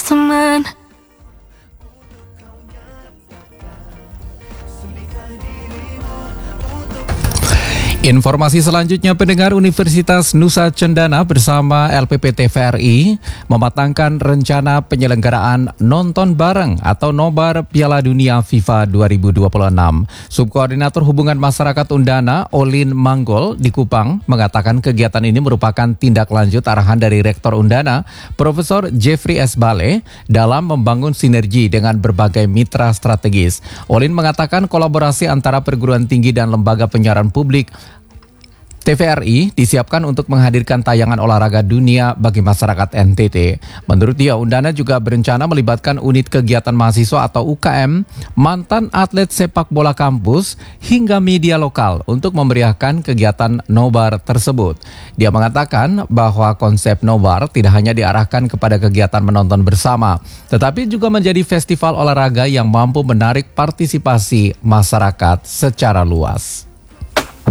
teman. Informasi selanjutnya, pendengar, Universitas Nusa Cendana bersama LPP TVRI mematangkan rencana penyelenggaraan nonton bareng atau nobar Piala Dunia FIFA 2026. Subkoordinator Hubungan Masyarakat Undana, Olin Manggol di Kupang, mengatakan kegiatan ini merupakan tindak lanjut arahan dari Rektor Undana, Profesor Jeffrey S. Bale, dalam membangun sinergi dengan berbagai mitra strategis. Olin mengatakan kolaborasi antara perguruan tinggi dan lembaga penyiaran publik TVRI disiapkan untuk menghadirkan tayangan olahraga dunia bagi masyarakat NTT. Menurut dia, Undana juga berencana melibatkan unit kegiatan mahasiswa atau UKM, mantan atlet sepak bola kampus, hingga media lokal untuk memeriahkan kegiatan nobar tersebut. Dia mengatakan bahwa konsep nobar tidak hanya diarahkan kepada kegiatan menonton bersama, tetapi juga menjadi festival olahraga yang mampu menarik partisipasi masyarakat secara luas.